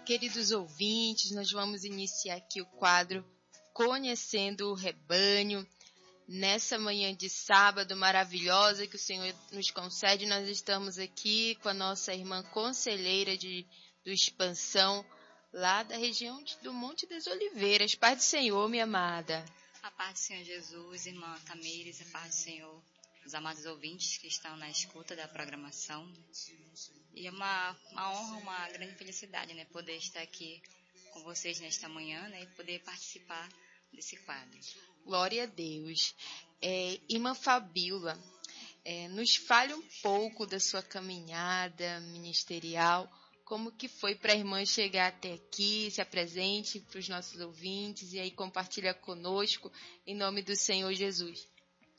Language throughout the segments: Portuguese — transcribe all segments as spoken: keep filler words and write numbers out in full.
Queridos ouvintes, nós vamos iniciar aqui o quadro Conhecendo o Rebanho. Nessa manhã de sábado maravilhosa que o Senhor nos concede, nós estamos aqui com a nossa irmã conselheira de, do Expansão, lá da região de, do Monte das Oliveiras. Paz do Senhor, minha amada. A paz do Senhor Jesus, irmã Tamires, a paz do Senhor, os amados ouvintes que estão na escuta da programação. E é uma, uma honra, uma grande felicidade, né, poder estar aqui com vocês nesta manhã, né, e poder participar desse quadro. Glória a Deus. É, irmã Fabíola, é, nos fale um pouco da sua caminhada ministerial, como que foi para a irmã chegar até aqui, se apresente para os nossos ouvintes e aí compartilha conosco em nome do Senhor Jesus.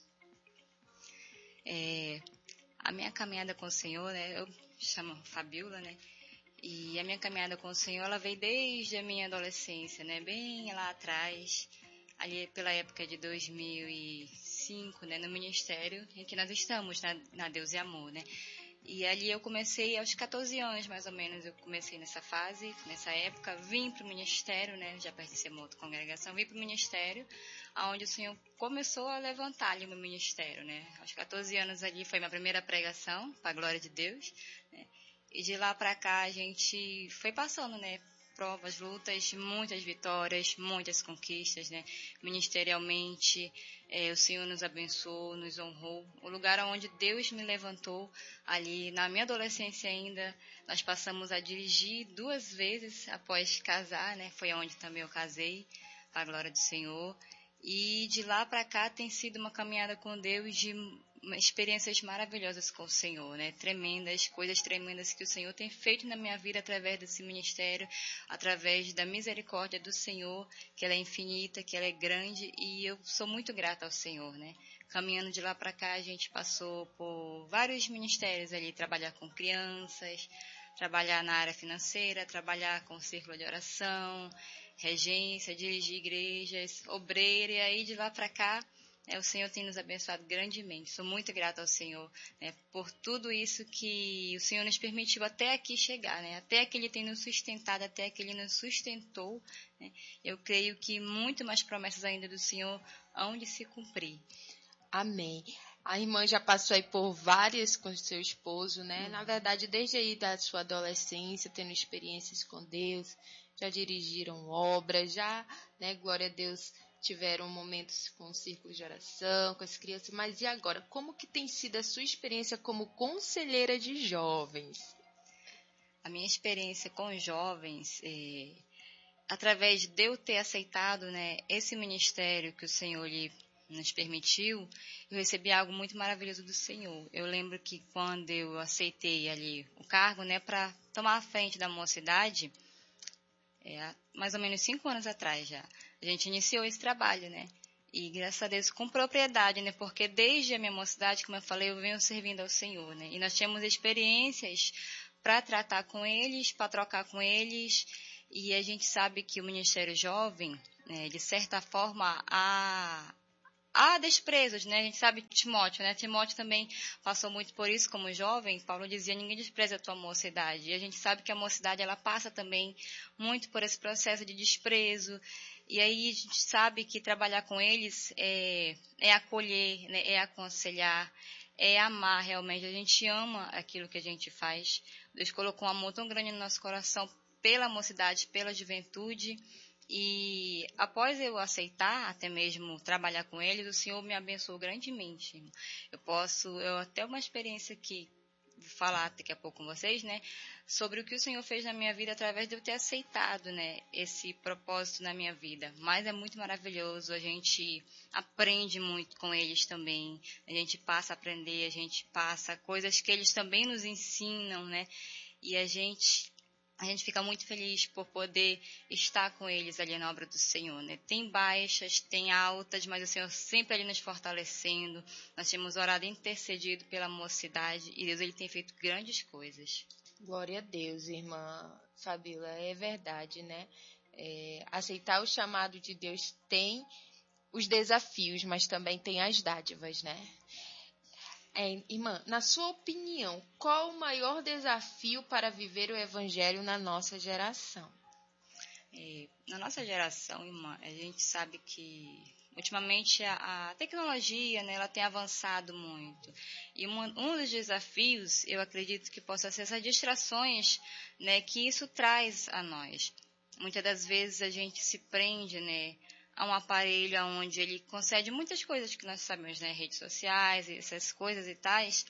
É, a minha caminhada com o Senhor, né, eu me chamo Fabíola, né, e a minha caminhada com o Senhor, ela veio desde a minha adolescência, né, bem lá atrás, ali pela época de dois mil e cinco, né, no ministério em que nós estamos, na, na Deus e Amor, né. E ali eu comecei aos catorze anos, mais ou menos, eu comecei nessa fase, nessa época, vim para o ministério, né, já pertencia a uma outra congregação, vim para o ministério, onde o Senhor começou a levantar ali o meu ministério, né. Aos catorze anos ali foi minha primeira pregação, para a glória de Deus, né, e de lá para cá a gente foi passando, né, provas, lutas, muitas vitórias, muitas conquistas, né? Ministerialmente, é, o Senhor nos abençoou, nos honrou. O lugar onde Deus me levantou, ali na minha adolescência ainda, nós passamos a dirigir duas vezes após casar, né? Foi onde também eu casei, para a glória do Senhor. E de lá para cá tem sido uma caminhada com Deus de experiências maravilhosas com o Senhor, né? Tremendas, coisas tremendas que o Senhor tem feito na minha vida através desse ministério, através da misericórdia do Senhor, que ela é infinita, que ela é grande, e eu sou muito grata ao Senhor, né? Caminhando de lá para cá, a gente passou por vários ministérios ali, trabalhar com crianças, trabalhar na área financeira, trabalhar com círculo de oração, regência, dirigir igrejas, obreira, e aí de lá para cá, é, o Senhor tem nos abençoado grandemente. Sou muito grata ao Senhor, né, por tudo isso que o Senhor nos permitiu até aqui chegar, né, até que Ele tem nos sustentado, até que Ele nos sustentou. Né, eu creio que muito mais promessas ainda do Senhor hão de se cumprir. Amém. A irmã já passou aí por várias com seu esposo, né? Uhum. Na verdade, desde aí da sua adolescência, tendo experiências com Deus, já dirigiram obras, já, né, glória a Deus, tiveram momentos com o círculo de oração, com as crianças, mas e agora? Como que tem sido a sua experiência como conselheira de jovens? A minha experiência com jovens, é, através de eu ter aceitado, né, esse ministério que o Senhor lhe nos permitiu, eu recebi algo muito maravilhoso do Senhor. Eu lembro que quando eu aceitei ali o cargo, né, para tomar a frente da mocidade, é, mais ou menos cinco anos atrás já, a gente iniciou esse trabalho, né? E graças a Deus com propriedade, né? Porque desde a minha mocidade, como eu falei, eu venho servindo ao Senhor, né? E nós tínhamos experiências para tratar com eles, para trocar com eles, e a gente sabe que o Ministério Jovem, né, de certa forma, a Há desprezos, né? A gente sabe Timóteo, né? Timóteo também passou muito por isso como jovem. Paulo dizia, ninguém despreza a tua mocidade. E a gente sabe que a mocidade, ela passa também muito por esse processo de desprezo. E aí a gente sabe que trabalhar com eles é, é acolher, né? É aconselhar, é amar realmente. A gente ama aquilo que a gente faz. Deus colocou um amor tão grande no nosso coração pela mocidade, pela juventude. E após eu aceitar, até mesmo trabalhar com eles, o Senhor me abençoou grandemente. Eu posso, eu até uma experiência que vou falar daqui a pouco com vocês, né, sobre o que o Senhor fez na minha vida através de eu ter aceitado, né, esse propósito na minha vida. Mas é muito maravilhoso, a gente aprende muito com eles também, a gente passa a aprender, a gente passa coisas que eles também nos ensinam, né, e a gente... A gente fica muito feliz por poder estar com eles ali na obra do Senhor, né? Tem baixas, tem altas, mas o Senhor sempre ali nos fortalecendo. Nós temos orado e intercedido pela mocidade e Deus, Ele tem feito grandes coisas. Glória a Deus, irmã Fabíola, é verdade, né? É, aceitar o chamado de Deus tem os desafios, mas também tem as dádivas, né? É, irmã, na sua opinião, qual o maior desafio para viver o evangelho na nossa geração? É, na nossa geração, irmã, a gente sabe que ultimamente a, a tecnologia, né, ela tem avançado muito. E uma, um dos desafios, eu acredito que possa ser essas distrações, né, que isso traz a nós. Muitas das vezes a gente se prende, né, a um aparelho onde ele concede muitas coisas que nós sabemos, né, redes sociais, essas coisas e tais.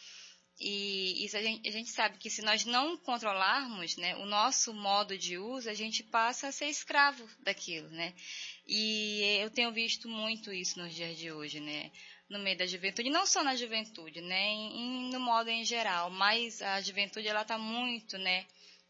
E isso a gente, a gente sabe que se nós não controlarmos, né, o nosso modo de uso, a gente passa a ser escravo daquilo, né? E eu tenho visto muito isso nos dias de hoje, né? No meio da juventude, não só na juventude, né? Em, no modo em geral, mas a juventude ela está muito, né?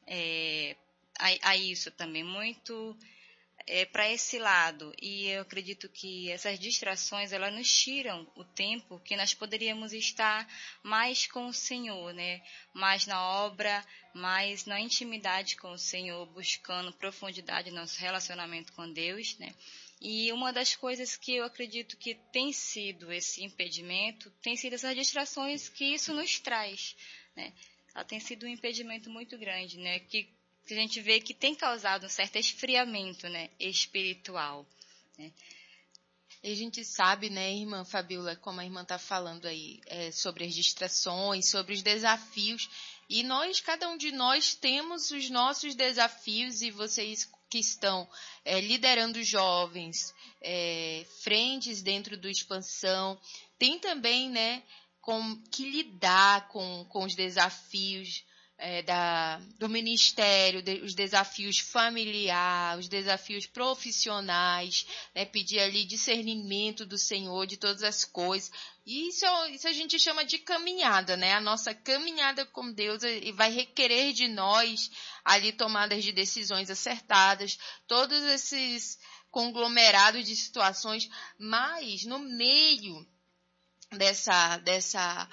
É, a, a isso também, muito é, para esse lado. E eu acredito que essas distrações, elas nos tiram o tempo que nós poderíamos estar mais com o Senhor, né? Mais na obra, mais na intimidade com o Senhor, buscando profundidade no nosso relacionamento com Deus, né? E uma das coisas que eu acredito que tem sido esse impedimento, tem sido essas distrações que isso nos traz, né? Ela tem sido um impedimento muito grande, né? Que que a gente vê que tem causado um certo esfriamento, né, espiritual, né? E a gente sabe, né, irmã Fabiola, como a irmã está falando aí, é, sobre as distrações, sobre os desafios, e nós, cada um de nós, temos os nossos desafios, e vocês que estão é, liderando jovens, é, frentes dentro do Expansão, tem também, né, com, que lidar com, com os desafios É, da, do ministério, de, os desafios familiares, os desafios profissionais, né, pedir ali discernimento do Senhor de todas as coisas. E isso, isso a gente chama de caminhada, né? A nossa caminhada com Deus e vai requerer de nós ali tomadas de decisões acertadas, todos esses conglomerados de situações, mas no meio dessa, dessa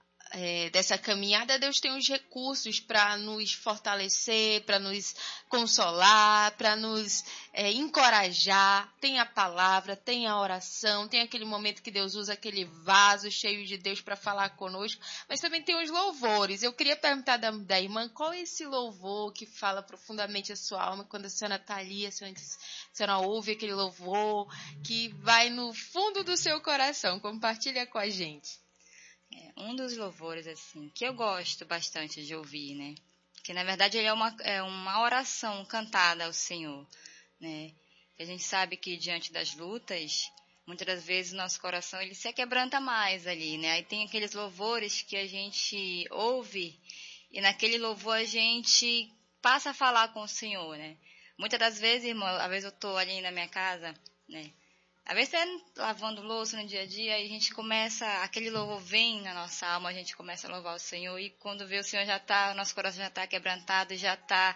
É, dessa caminhada, Deus tem os recursos para nos fortalecer, para nos consolar, para nos é, encorajar. Tem a palavra, tem a oração, tem aquele momento que Deus usa aquele vaso cheio de Deus para falar conosco, mas também tem os louvores. Eu queria perguntar da, da irmã, qual é esse louvor que fala profundamente a sua alma quando a senhora está ali, a senhora, a senhora ouve aquele louvor que vai no fundo do seu coração? Compartilha com a gente. É, um dos louvores, assim, que eu gosto bastante de ouvir, né? Que, na verdade, ele é uma, é uma oração cantada ao Senhor, né? Que a gente sabe que, diante das lutas, muitas das vezes o nosso coração, ele se quebranta mais ali, né? Aí tem aqueles louvores que a gente ouve e naquele louvor a gente passa a falar com o Senhor, né? Muitas das vezes, irmão, às vezes eu tô ali na minha casa, né? Às vezes é lavando louça no dia a dia e a gente começa, aquele louvor vem na nossa alma, a gente começa a louvar o Senhor e quando vê o Senhor já está, o nosso coração já está quebrantado, já está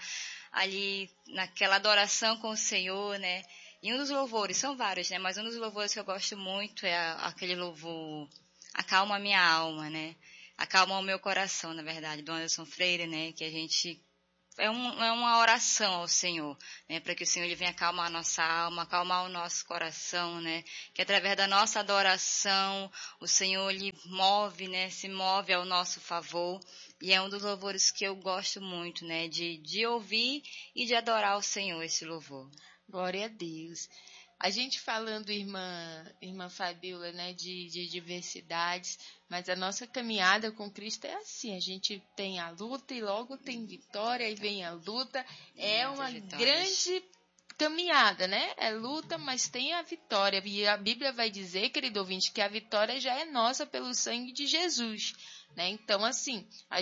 ali naquela adoração com o Senhor, né? E um dos louvores, são vários, né? Mas um dos louvores que eu gosto muito é aquele louvor, Acalma a Minha Alma, né? Acalma o Meu Coração, na verdade, do Anderson Freire, né? Que a gente... É, um, é uma oração ao Senhor, né, para que o Senhor ele venha acalmar a nossa alma, acalmar o nosso coração, né, que através da nossa adoração o Senhor ele move, né, se move ao nosso favor, e é um dos louvores que eu gosto muito, né, de, de ouvir e de adorar o Senhor, esse louvor. Glória a Deus. A gente falando, irmã, irmã Fabiola, né, de, de diversidades, mas a nossa caminhada com Cristo é assim, a gente tem a luta e logo tem vitória, e vem a luta, é uma grande caminhada, né? É luta, mas tem a vitória, e a Bíblia vai dizer, querido ouvinte, que a vitória já é nossa pelo sangue de Jesus, né? Então, assim, a